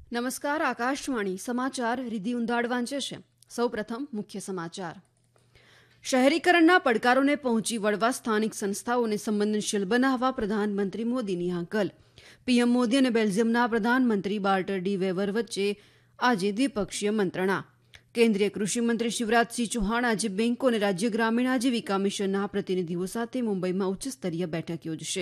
નમસ્કાર. આકાશવાણી સમાચાર રિધિ ઉંદાડ વાંચે છે. સૌપ્રથમ મુખ્ય સમાચાર. શહેરીકરણના પડકારોને પહોંચી વળવા સ્થાનિક સંસ્થાઓને સંવેદનશીલ બનાવવા પ્રધાનમંત્રી મોદીની હાકલ. પીએમ મોદી અને બેલ્જિયમના પ્રધાનમંત્રી બાર્ટર ડી વેવર વચ્ચે આજે દ્વિપક્ષીય મંત્રણા. કેન્દ્રીય કૃષિમંત્રી શિવરાજસિંહ ચૌહાણ આજે બેંકો અને રાજ્ય ગ્રામીણ આજીવિકા મિશનના પ્રતિનિધિઓ સાથે મુંબઈમાં ઉચ્ચસ્તરીય બેઠક યોજશે.